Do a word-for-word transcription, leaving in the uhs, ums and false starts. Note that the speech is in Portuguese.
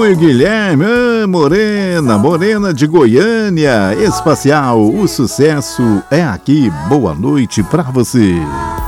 e Guilherme, ah, Morena, Morena de Goiânia, Espacial, o sucesso é aqui. Boa noite pra você.